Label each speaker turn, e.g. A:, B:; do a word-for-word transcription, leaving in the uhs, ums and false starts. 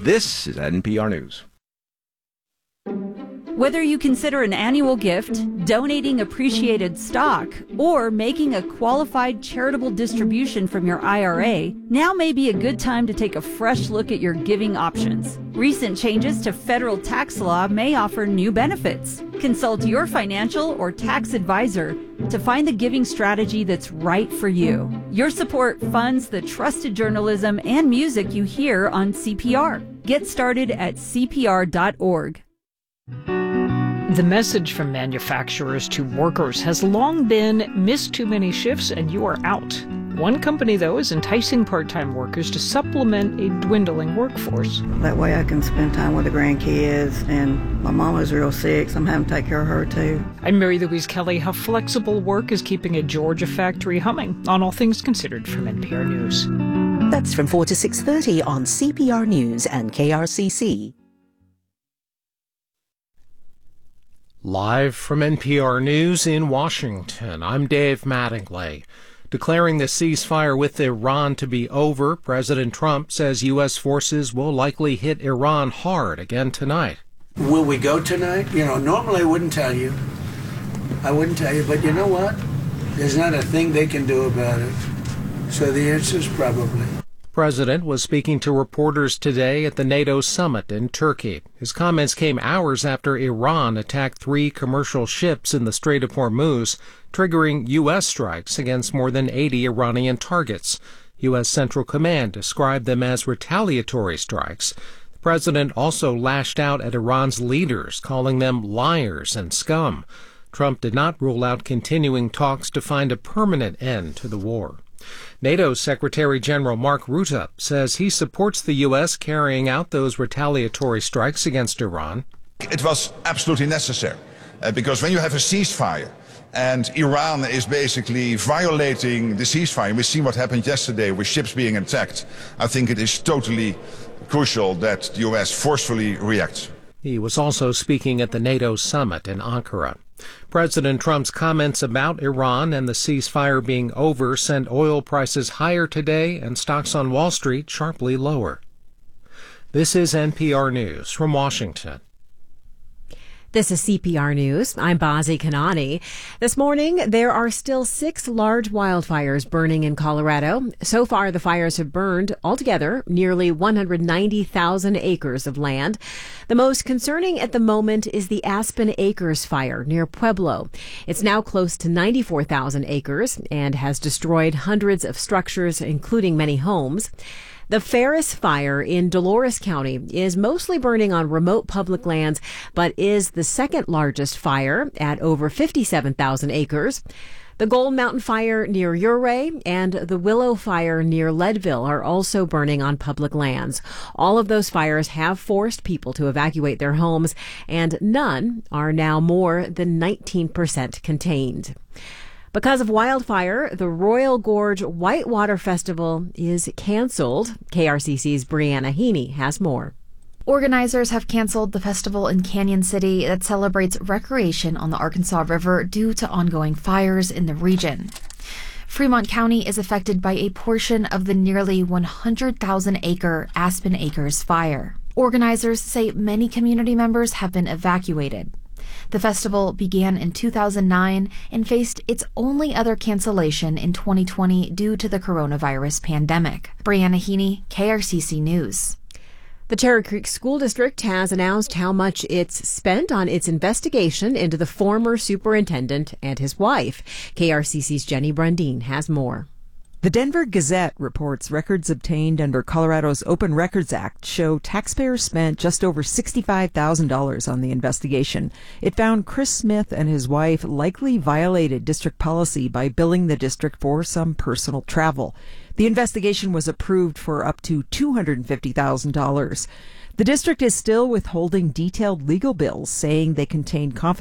A: This is N P R News.
B: Whether you consider an annual gift, donating appreciated stock, or making a qualified charitable distribution from your I R A, now may be a good time to take a fresh look at your giving options. Recent changes to federal tax law may offer new benefits. Consult your financial or tax advisor to find the giving strategy that's right for you. Your support funds the trusted journalism and music you hear on C P R. Get started at C P R dot org.
C: The message from manufacturers to workers has long been, miss too many shifts and you are out. One company, though, is enticing part-time workers to supplement a dwindling workforce.
D: That way I can spend time with the grandkids, and my mama's real sick, so I'm having to take care of her, too.
C: I'm Mary Louise Kelly. How flexible work is keeping a Georgia factory humming on All Things Considered from N P R News.
E: That's from four to six thirty on C P R News and K R C C.
F: Live from N P R News in Washington, I'm Dave Mattingly. Declaring the ceasefire with Iran to be over, President Trump says U S forces will likely hit Iran hard again tonight.
G: Will we go tonight? You know, normally I wouldn't tell you. I wouldn't tell you, but you know what? There's not a thing they can do about it. So the answer is probably.
F: The president was speaking to reporters today at the NATO summit in Turkey. His comments came hours after Iran attacked three commercial ships in the Strait of Hormuz, triggering U S strikes against more than eighty Iranian targets. U S Central Command described them as retaliatory strikes. The president also lashed out at Iran's leaders, calling them liars and scum. Trump did not rule out continuing talks to find a permanent end to the war. NATO Secretary General Mark Rutte says he supports the U S carrying out those retaliatory strikes against Iran.
H: It was absolutely necessary, uh, because when you have a ceasefire and Iran is basically violating the ceasefire, we see what happened yesterday with ships being attacked, I think it is totally crucial that the U S forcefully reacts.
F: He was also speaking at the NATO summit in Ankara. President Trump's comments about Iran and the ceasefire being over sent oil prices higher today and stocks on Wall Street sharply lower. This is N P R News from Washington.
I: This is C P R News. I'm Bazi Kanani. This morning, there are still six large wildfires burning in Colorado. So far, the fires have burned altogether nearly one hundred ninety thousand acres of land. The most concerning at the moment is the Aspen Acres fire near Pueblo. It's now close to ninety-four thousand acres and has destroyed hundreds of structures, including many homes. The Ferris Fire in Dolores County is mostly burning on remote public lands, but is the second largest fire at over fifty-seven thousand acres. The Gold Mountain Fire near Ouray and the Willow Fire near Leadville are also burning on public lands. All of those fires have forced people to evacuate their homes, and none are now more than nineteen percent contained. Because of wildfire, the Royal Gorge Whitewater Festival is canceled. K R C C's Brianna Heaney has more.
J: Organizers have canceled the festival in Canyon City that celebrates recreation on the Arkansas River due to ongoing fires in the region. Fremont County is affected by a portion of the nearly one hundred thousand acre Aspen Acres fire. Organizers say many community members have been evacuated. The festival began in two thousand nine and faced its only other cancellation in twenty twenty due to the coronavirus pandemic. Brianna Heaney, K R C C News.
I: The Cherry Creek School District has announced how much it's spent on its investigation into the former superintendent and his wife. K R C C's Jenny Brundine has more.
K: The Denver Gazette reports records obtained under Colorado's Open Records Act show taxpayers spent just over sixty-five thousand dollars on the investigation. It found Chris Smith and his wife likely violated district policy by billing the district for some personal travel. The investigation was approved for up to two hundred fifty thousand dollars. The district is still withholding detailed legal bills, saying they contain confidential